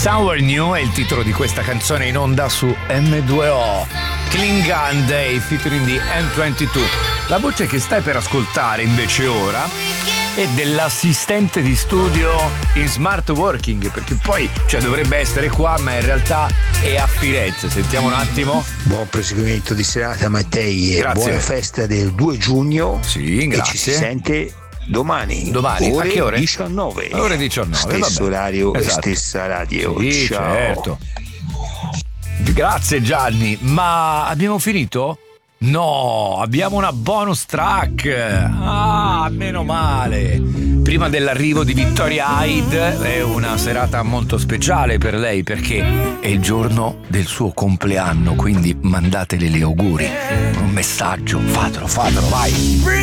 Sour New è il titolo di questa canzone in onda su M2O. Klingon Day featuring the M22. La voce che stai per ascoltare invece ora è dell'assistente di studio in smart working, perché poi dovrebbe essere qua ma in realtà è a Firenze. Sentiamo un attimo. Buon proseguimento di serata Mattei e buona festa del 2 giugno. Sì, grazie. E ci si sente domani ore, a che ore? 19. Ore 19. Stesso orario, esatto. E stessa radio. Sì, ciao. Certo. Grazie Gianni, ma abbiamo finito? No, abbiamo una bonus track. Ah, meno male. Prima dell'arrivo di Victoria Hyde è una serata molto speciale per lei, perché è il giorno del suo compleanno, quindi mandatele gli auguri. Un messaggio, fatelo, vai.